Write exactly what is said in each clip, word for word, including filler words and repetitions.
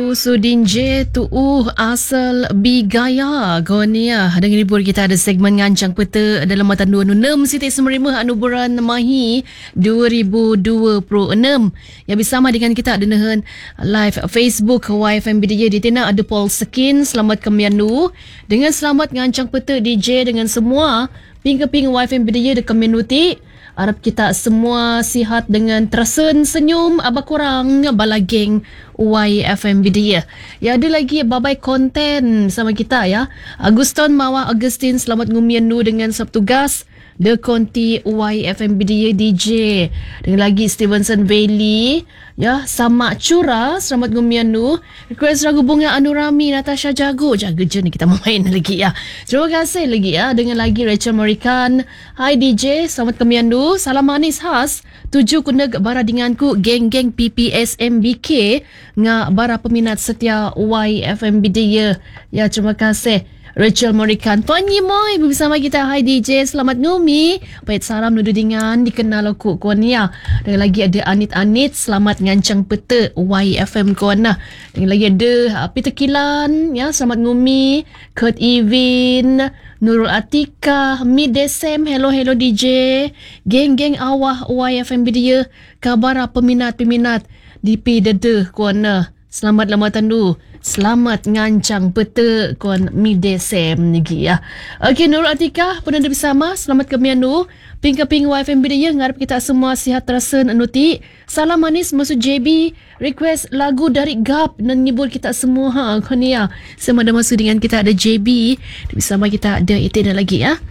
Sudin J tu uh asal Bigaya Gonia dengan libur kita ada segmen ngancang peta dalam matan dua puluh enam Siti Semerimah Anuburan Mahi dua ribu dua puluh enam yang bersama dengan kita ada dengan live Facebook Y F M B D J di Tina ada Paul Sekin. Selamat kemianu dengan selamat ngancang peta D J dengan semua ping-keping Y F M B D J de community. Harap kita semua sihat dengan tersen senyum abang kurang balageng Y F M B D ya. Ya ada lagi babai konten sama kita ya. Aguston Mawar Agustin selamat ngumian nu dengan subtugas The Conti Y F M B D D J. Dengan lagi Stevenson Bailey ya, sama Cura selamat ngumian nu. Request lagu Bunga Anurami Natasha Jago. Jaga je ni kita main lagi ya. Terima kasih lagi ya. Dengan lagi Rachel Morikan. Hai D J, selamat kemian nu. Salam manis khas tujuh kuneg bara denganku geng-geng P P S M B K nga bara peminat setia Y F M B D ya. Ya terima kasih Rachel Morikan. Puan Yimoy bersama kita. Hai D J, selamat ngumi. Pait salam nudu dengan dikenal aku kuan ya. Dan lagi ada Anit-Anit selamat ngancang peta Y F M kuan nah. Dan lagi ada Peter Kilan ya, selamat ngumi. Kurt Evin, Nurul Atika, Midesem, hello hello D J. Geng-geng awah Y F M B D ya. Kabara peminat-peminat di P Dede kuan nah. Selamat lamatan du. Selamat ngancang peta kuan Midesem lagi ya. Okey, Nurul Atika pun ada bersama. Selamat kemianu. Ping-keping Y F M B D ya. Ngarap kita semua sihat terasa nuti. Salam manis masuk J B. Request lagu dari Gap dan nyebut kita semua ha kuan ya. Sama ada masuk dengan kita ada J B. Bersama kita ada Itin lagi ya.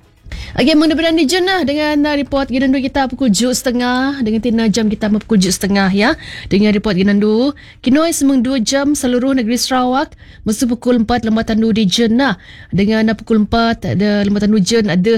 Okey, mudah-mudahan di jenah dengan uh, report ginandu kita pukul tujuh setengah dengan tina jam kita pukul tujuh setengah ya. Dengan report ginandu kinoi semang dua jam seluruh negeri Sarawak masa pukul empat lembatan dua di jenah. Dengan uh, pukul empat ada lembatan dua jen ada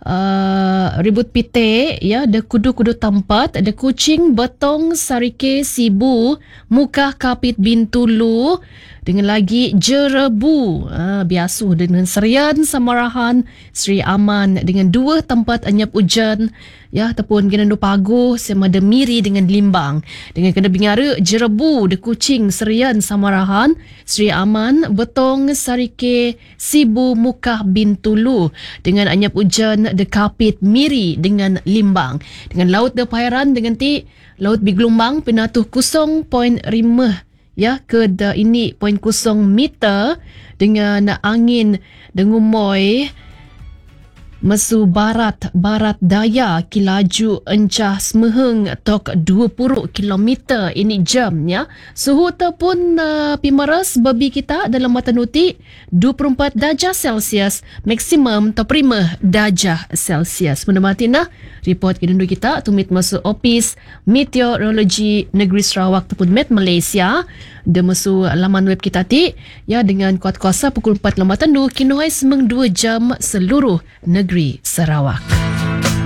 uh, ribut pite ya, ada kudu-kudu tampat, ada kucing betong sarike sibu muka kapit bintulu. Dengan lagi jerebu ha, biasuh dengan serian samarahan Sri Aman dengan dua tempat anyap hujan ya, ataupun ginandu paguh sama ada miri dengan limbang. Dengan kena bingara jerebu de kucing serian samarahan Sri Aman betong sarike sibu mukah bintulu dengan anyap hujan de kapit miri dengan limbang. Dengan laut de pairan dengan ti laut biglumbang penatuh kusong poin lima ya ke da ini poin kosong meter dengan angin dengumoy mesu barat barat daya kilaju encah semeheng tok dua puluh kilometer ini jam ya. Suhu tu pun uh, pimaras babi kita dalam mata nuti dua puluh empat darjah Celsius, maksimum top lima darjah Celsius. Menemati nah report kinundu kita tumit masuk Opis Meteorologi Negeri Sarawak ataupun Met Malaysia. Dia masuk laman web kita ti ya, dengan kuat kuasa pukul empat lembatan dua kinohai semang dua jam seluruh negeri Sarawak.